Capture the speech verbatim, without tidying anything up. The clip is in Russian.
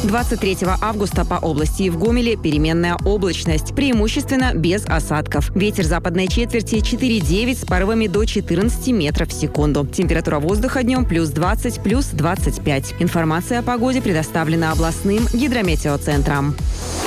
двадцать третьего августа по области и в Гомеле переменная облачность, преимущественно без осадков. Ветер западной четверти четыре девять с порывами до четырнадцати метров в секунду. Температура воздуха днем плюс двадцать, плюс двадцать пять. Информация о погоде предоставлена областным гидрометеоцентром.